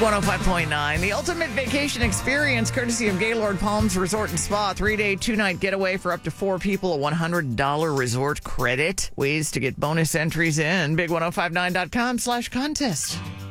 105.9, the ultimate vacation experience, courtesy of Gaylord Palms Resort and Spa. 3-day, 2-night getaway for up to 4 people, a $100 resort credit. Ways to get bonus entries in, big1059.com/contest.